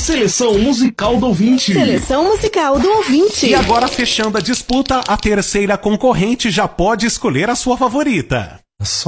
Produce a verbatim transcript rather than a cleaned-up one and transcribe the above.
Seleção musical do ouvinte. Seleção musical do ouvinte. E agora, fechando a disputa, a terceira concorrente já pode escolher a sua favorita. Só